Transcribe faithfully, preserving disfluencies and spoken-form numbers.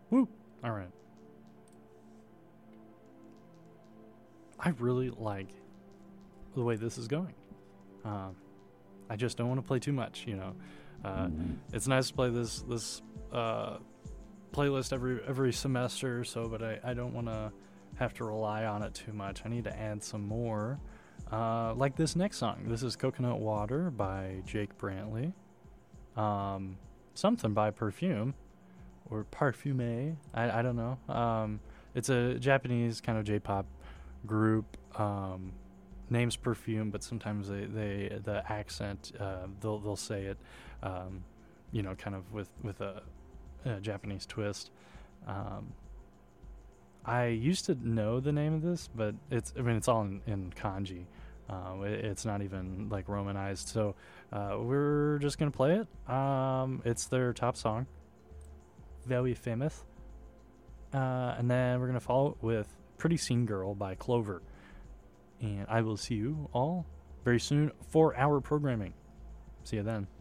Woo! All right. I really like the way this is going. Um, I just don't want to play too much, you know. Uh, Mhm. It's nice to play this this uh, playlist every every semester or so, but I, I don't want to have to rely on it too much. I need to add some more. Uh, like this next song. This is Coconut Water by Jake Brantley. Um, something by Perfume or Parfume. I, I don't know. Um, it's a Japanese kind of J-pop group. Um, names Perfume, but sometimes they, they the accent uh, they'll they'll say it, um, you know, kind of with with a, a Japanese twist. Um, I used to know the name of this, but it's I mean it's all in, in kanji. Uh, it, it's not even like romanized, so uh, we're just gonna play it. Um, it's their top song, very famous, uh, and then we're gonna follow it with "Pretty Scene Girl" by Clover. And I will see you all very soon for our programming. See you then.